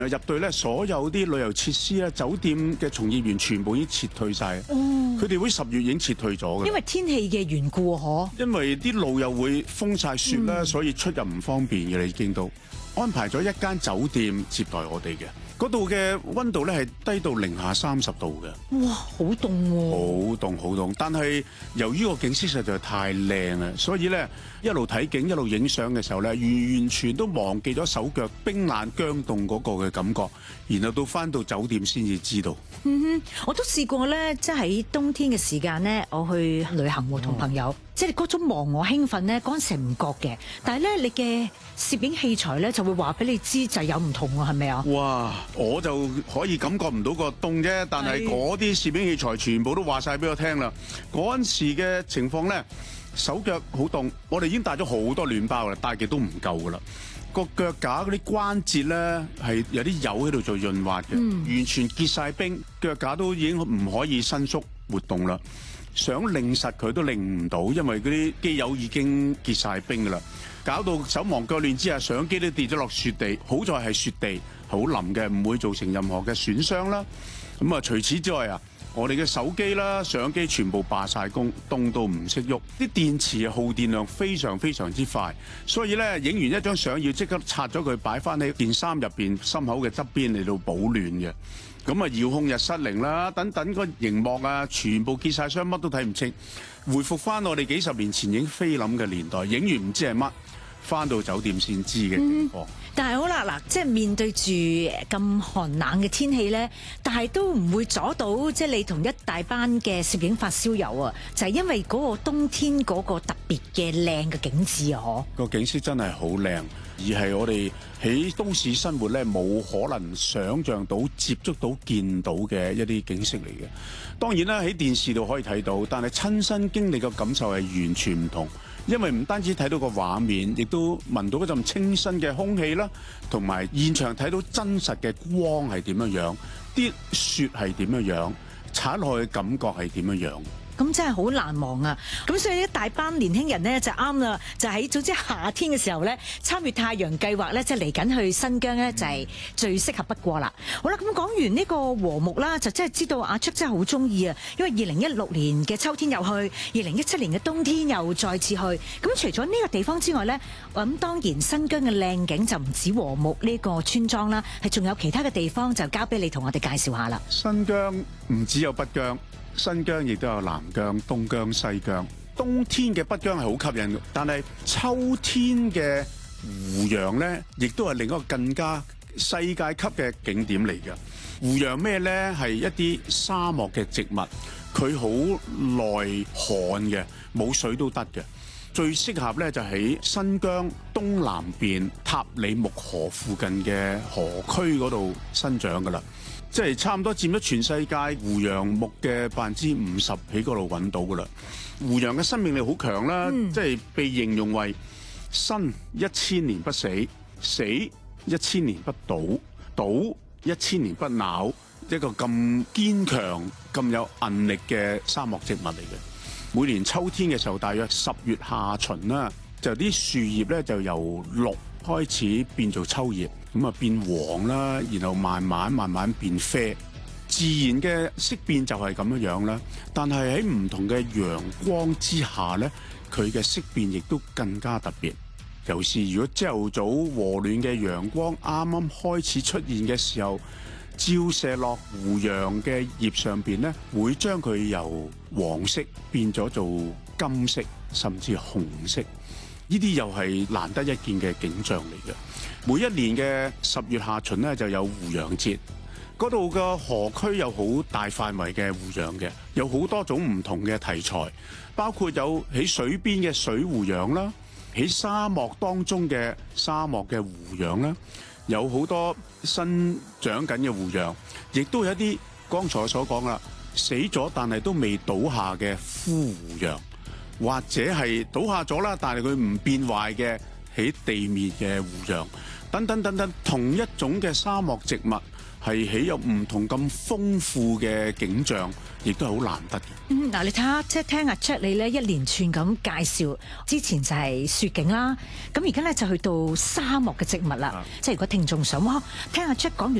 入隊咧，所有啲旅遊設施啊、酒店嘅從業員全部已經撤退晒。佢哋會10月已經撤退咗嘅。 因為天氣嘅緣故嗬。 因為啲路又會封晒雪啦，所以出入唔方便嘅。你見到安排咗一間酒店接待我哋嘅，嗰度嘅溫度咧係低到零下30度嘅。 哇，好凍喎！ 好凍好凍，但係由於個景色實在太靚啦，所以咧一路睇景一路影相嘅時候咧，完全都忘記咗手腳冰冷僵凍嗰個嘅感覺，然後到翻到酒店先至知道。 我都試過咧，即係喺冬天嘅時間咧，我去旅行喎，同朋友，即係嗰種忘我興奮咧，嗰陣時唔覺嘅，但係咧你嘅攝影器材咧就會話俾你知就有唔同喎，係咪啊？ 哇！我就可以感覺唔到個凍啫，但係嗰啲攝影器材全部都話晒俾我聽啦。嗰陣時嘅情況咧，手腳好凍，我哋已經帶咗好多暖包啦，帶極都唔夠噶啦。個腳架嗰啲關節咧係有啲油喺度做潤滑嘅，完全結晒冰，腳架都已經唔可以伸縮活動啦。想擰實佢都擰唔到，因為嗰啲機油已經結晒冰噶啦，搞到手忙腳亂之下，相機都跌咗落雪地。好在係雪地，好腍嘅，唔會造成任何嘅損傷啦。咁啊，除此之外啊，我哋嘅手機啦、相機全部罷晒工，凍到唔識喐。啲電池耗電量非常非常之快，所以咧影完一張相要即刻拆咗佢，擺翻喺件衫入邊心口嘅側邊嚟到保暖嘅。咁啊，遙控又失靈啦，等個熒幕啊，全部結晒霜，乜都睇唔清。回復翻我哋幾十年前影菲林嘅年代，影完唔知係乜，翻到酒店先知嘅情況。 但係好啦，嗱，即係面對住咁寒冷嘅天氣咧，但係都唔會阻到即係你同一大班嘅攝影發燒友啊，就係因為嗰個冬天嗰個特別嘅靚嘅景緻啊，嗬。 個景色真係好靚，而係我哋喺都市生活咧冇可能想像到、接觸到、見到嘅一啲景色嚟嘅。當然啦，喺電視度可以睇到，但係親身經歷嘅感受係完全唔同。因為唔單止睇到個畫面，亦都聞到嗰陣清新嘅空氣啦，同埋現場睇到真實嘅光係點樣樣，啲雪係點樣樣，踩落去嘅感覺係點樣樣。 咁真係好難忘啊！咁所以一大班年輕人呢，就啱啦，就喺總之夏天嘅時候呢，參與太陽計劃呢，即係嚟緊去新疆呢，就係最適合不過啦。好啦，咁講完呢個和睦啦，就真係知道阿卓真係好中意啊！因為2016年嘅秋天又去，2017年嘅冬天又再次去。咁除咗呢個地方之外呢，咁當然新疆嘅靚景就唔止和睦呢個村莊啦，係仲有其他嘅地方，就交俾你同我哋介紹下啦。 新疆唔只有北疆。新疆亦都有南疆、東疆、西疆。冬天嘅北疆係好吸引嘅，但係秋天嘅胡楊呢，亦都係另一個更加世界級嘅景點嚟嘅。胡楊咩呢？係一啲沙漠嘅植物，佢好耐旱嘅，冇水都得嘅。最適合呢，就喺新疆東南邊塔里木河附近嘅河區嗰度生長㗎啦。即係差唔多佔咗全世界胡楊木嘅50%喺嗰度揾到噶啦。胡楊嘅生命力好強啦，即係被形容為生1000年不死，死1000年不倒，倒1000年不朽，一個咁堅強、咁有韌力嘅沙漠植物嚟嘅。每年秋天嘅時候，大約10月下旬啦，就啲樹葉咧就由綠開始變做秋葉，咁啊變黃啦，然後慢慢變啡。自然嘅色變就係咁樣樣啦。但係喺唔同嘅陽光之下咧，佢嘅色變亦都更加特別。尤其是如果朝頭早和暖嘅陽光啱啱開始出現嘅時候，照射落胡楊嘅葉上邊咧，會將佢由黃色變咗做金色，甚至紅色。呢啲又係難得一見嘅景象嚟嘅。每一年嘅10月下旬咧，就有胡楊節。嗰度嘅河區有好大範圍嘅胡楊嘅，有好多種唔同嘅題材，包括有喺水邊嘅水胡楊啦，喺沙漠當中嘅沙漠嘅胡楊啦，有好多新長緊嘅胡楊，亦都有一啲剛才所講啦，死咗但係都未倒下嘅枯胡楊。或者係倒下咗啦，但係佢唔變壞嘅喺地面嘅胡楊， 等等等等，同一種嘅沙漠植物係起有唔同咁豐富嘅景象，亦都係好難得嘅。 嗱，你睇下，即係聽阿 Jack 你咧一連串咁介紹，之前就係雪景啦，咁而家咧就去到沙漠嘅植物啦。即係如果聽眾想哇，聽阿 Jack 講完